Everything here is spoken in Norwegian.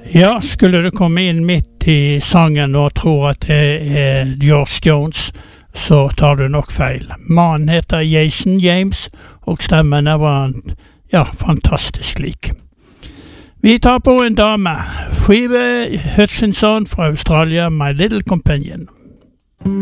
Ja, skulle du komme inn midt i sangen og tror at det er George Jones, så tar du nok feil. Mannen heter Jason James, og stemmen var fantastisk lik. Vi tar på en dame, Phoebe Hutchinson fra Australia, My Little Companion.